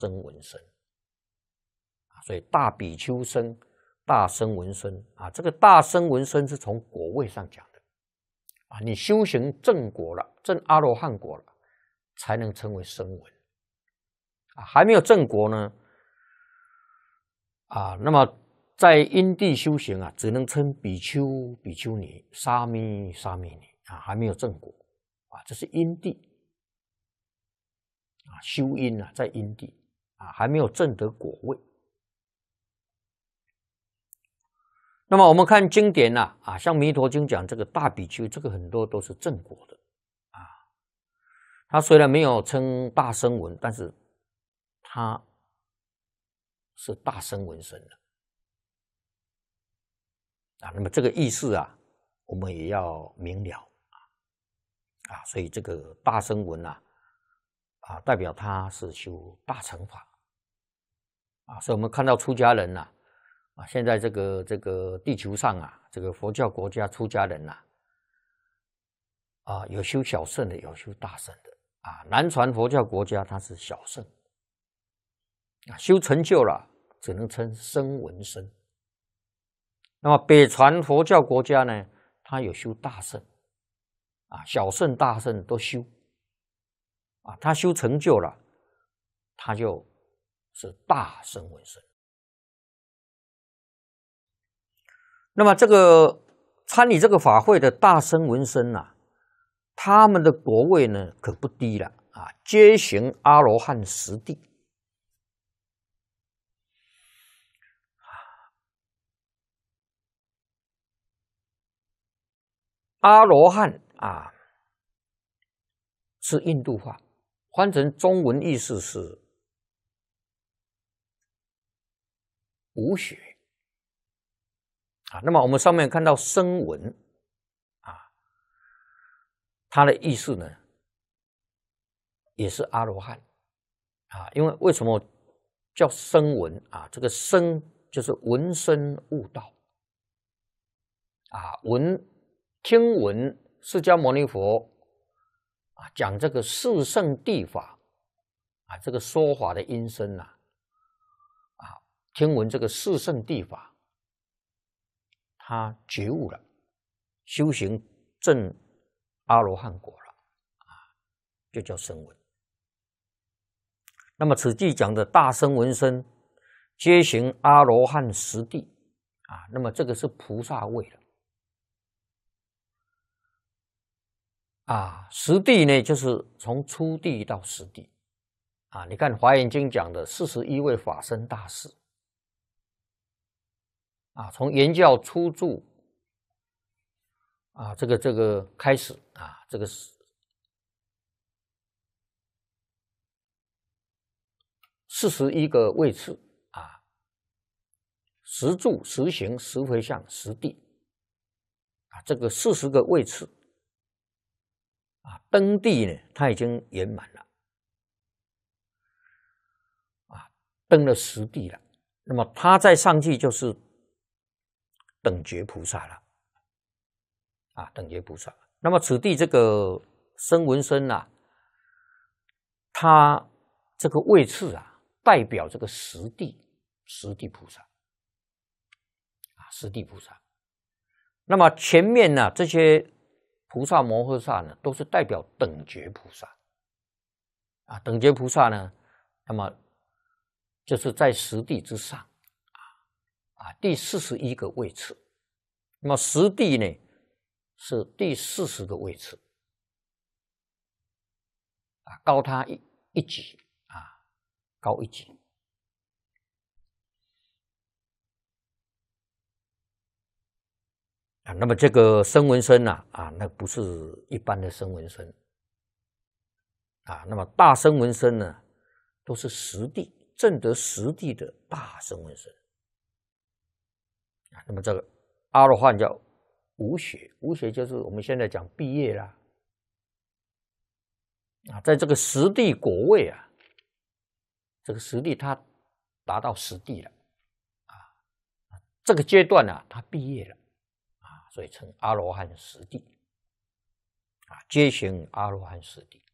声闻身。所以大比丘身、大声闻身啊，这个大声闻身是从果位上讲的啊，你修行正果了，正阿罗汉果了，才能称为声闻啊，还没有正果呢啊，那么在因地修行啊，只能称比丘、比丘尼、沙弥、沙弥尼啊，还没有正果啊，这是因地啊，修因啊，在因地啊，还没有证得果位。那么我们看经典啊，像《弥陀经》讲这个大比丘，这个很多都是正果的啊。他虽然没有称大声闻，但是他是大声闻身的啊。那么这个意思啊，我们也要明了啊。所以这个大声闻啊，代表他是修大乘法啊。所以我们看到出家人啊，现在这个地球上啊，这个佛教国家出家人有修小乘的，有修大乘的啊。南传佛教国家它是小乘啊，修成就了只能称声闻身。那么北传佛教国家呢，它有修大乘啊，小乘大乘都修啊，他修成就了，他就是大声闻身。那么这个参与这个法会的大声闻身啊，他们的果位呢可不低了啊，皆行阿罗汉实地。阿罗汉啊是印度话，翻成中文意思是无学啊。那么我们上面看到声闻啊，它的意思呢也是阿罗汉啊。因为为什么叫声闻啊？这个声就是闻声悟道啊，听闻释迦牟尼佛讲这个四圣谛法啊，这个说法的音声听闻这个四圣谛法，他觉悟了，修行证阿罗汉果了就叫声闻。那么此地讲的大声闻身，皆行阿罗汉实地那么这个是菩萨位了实地呢，就是从初地到实地你看《华严经》讲的41位法身大士从原教初住这个开始这个41个位次实住、实行、实回向、实地这个40个位次登地呢，他已经圆满了登了实地了。那么他再上去就是等觉菩萨了等觉菩萨。那么此地这个声闻身他这个位次代表这个实地菩萨实地菩萨。那么前面这些菩萨摩诃萨呢，都是代表等觉菩萨等觉菩萨呢，那么就是在实地之上第41个位次。那么实地呢是第40个位次高他一级高一级那么这个声闻身那不是一般的声闻身那么大声闻身呢，都是实地证得实地的大声闻身那么这个阿罗汉叫无学，无学就是我们现在讲毕业啦在这个实地果位这个实地他达到实地了这个阶段他毕业了所以称阿罗汉实地皆行阿罗汉实地